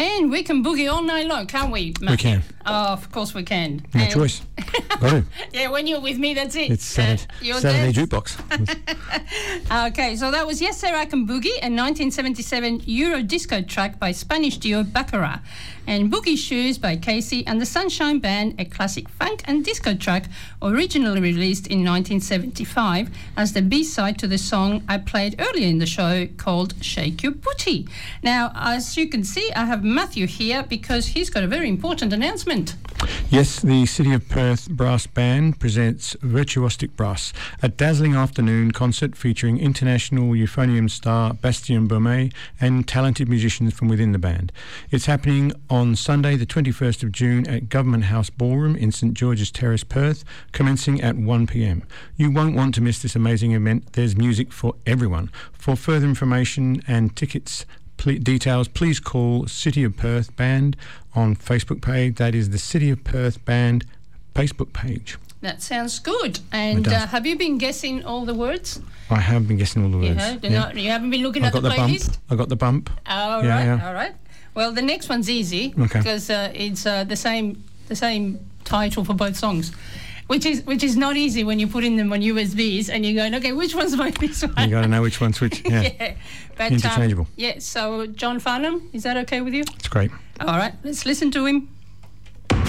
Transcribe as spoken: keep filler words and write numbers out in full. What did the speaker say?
And we can boogie all night long, can't we, Matthew? We can. Oh, of course we can. No and choice. Got to. Yeah, when you're with me, that's it. It's Saturday, uh, Saturday Jukebox. Okay, so that was Yes Sir I Can Boogie, a nineteen seventy-seven Euro disco track by Spanish duo Baccarat, and Boogie Shoes by Casey and the Sunshine Band, a classic funk and disco track originally released in nineteen seventy-five as the B-side to the song I played earlier in the show called Shake Your Booty. Now, as you can see, I have Matthew here because he's got a very important announcement. Yes, the City of Perth Brass Band presents Virtuostic Brass, a dazzling afternoon concert featuring international euphonium star Bastien Baumet and talented musicians from within the band. It's happening on Sunday the twenty-first of June at Government House Ballroom in St George's Terrace, Perth, commencing at one p m. You won't want to miss this amazing event. There's music for everyone. For further information and tickets Ple- details, please call City of Perth Band on Facebook page. That is the City of Perth Band Facebook page. That sounds good. And uh, have you been guessing all the words? I have been guessing all the words. You, have? Yeah. Not, you haven't been looking I at the, got the playlist? bump. I got the bump. All yeah, right, yeah. all right. Well, the next one's easy Okay. because uh, it's uh, the same the same title for both songs. Which is which is not easy when you put in them on U S Bs and you're going, okay, which one's my this one? You got to know which one's which. Yeah, yeah. But, interchangeable. Um, yeah, so John Farnham, is that okay with you? It's great. All right, let's listen to him.